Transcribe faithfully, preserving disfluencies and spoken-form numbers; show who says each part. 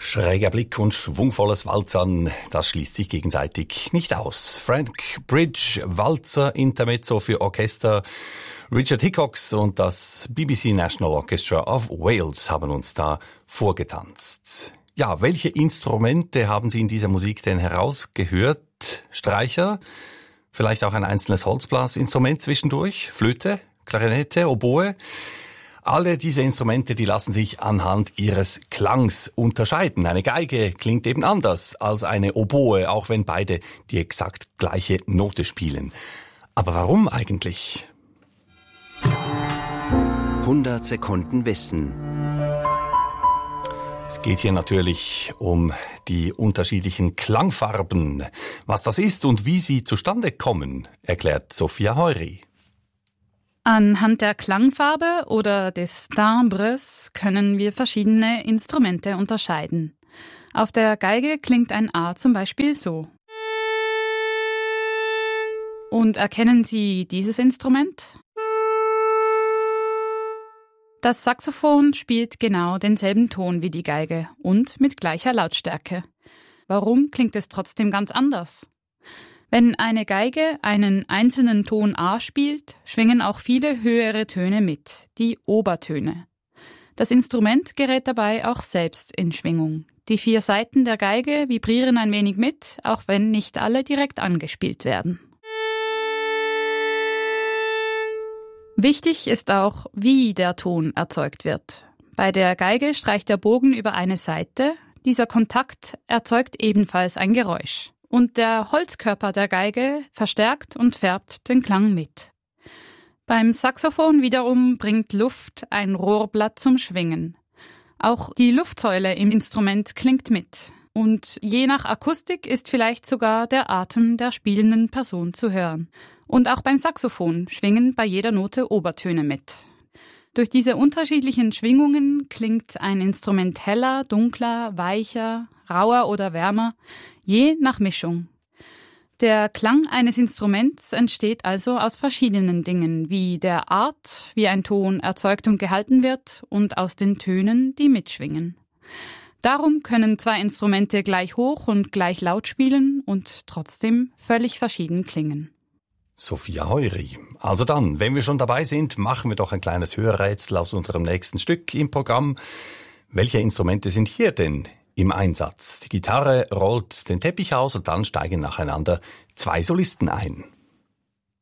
Speaker 1: Schräger Blick und schwungvolles Walzern, das schließt sich gegenseitig nicht aus. Frank Bridge, Walzer, Intermezzo für Orchester, Richard Hickox und das B B C National Orchestra of Wales haben uns da vorgetanzt. Ja, welche Instrumente haben Sie in dieser Musik denn herausgehört? Streicher? Vielleicht auch ein einzelnes Holzblasinstrument zwischendurch? Flöte? Klarinette? Oboe? Alle diese Instrumente, die lassen sich anhand ihres Klangs unterscheiden. Eine Geige klingt eben anders als eine Oboe, auch wenn beide die exakt gleiche Note spielen. Aber warum eigentlich?
Speaker 2: hundert Sekunden Wissen.
Speaker 1: Es geht hier natürlich um die unterschiedlichen Klangfarben. Was das ist und wie sie zustande kommen, erklärt Sophia Heury.
Speaker 3: Anhand der Klangfarbe oder des Timbres können wir verschiedene Instrumente unterscheiden. Auf der Geige klingt ein A zum Beispiel so. Und erkennen Sie dieses Instrument? Das Saxophon spielt genau denselben Ton wie die Geige und mit gleicher Lautstärke. Warum klingt es trotzdem ganz anders? Wenn eine Geige einen einzelnen Ton A spielt, schwingen auch viele höhere Töne mit, die Obertöne. Das Instrument gerät dabei auch selbst in Schwingung. Die vier Saiten der Geige vibrieren ein wenig mit, auch wenn nicht alle direkt angespielt werden. Wichtig ist auch, wie der Ton erzeugt wird. Bei der Geige streicht der Bogen über eine Saite. Dieser Kontakt erzeugt ebenfalls ein Geräusch. Und der Holzkörper der Geige verstärkt und färbt den Klang mit. Beim Saxophon wiederum bringt Luft ein Rohrblatt zum Schwingen. Auch die Luftsäule im Instrument klingt mit. Und je nach Akustik ist vielleicht sogar der Atem der spielenden Person zu hören. Und auch beim Saxophon schwingen bei jeder Note Obertöne mit. Durch diese unterschiedlichen Schwingungen klingt ein Instrument heller, dunkler, weicher, rauer oder wärmer, je nach Mischung. Der Klang eines Instruments entsteht also aus verschiedenen Dingen, wie der Art, wie ein Ton erzeugt und gehalten wird, und aus den Tönen, die mitschwingen. Darum können zwei Instrumente gleich hoch und gleich laut spielen und trotzdem völlig verschieden klingen.
Speaker 1: Sophia Heury. Also dann, wenn wir schon dabei sind, machen wir doch ein kleines Hörrätsel aus unserem nächsten Stück im Programm. Welche Instrumente sind hier denn im Einsatz? Die Gitarre rollt den Teppich aus und dann steigen nacheinander zwei Solisten ein.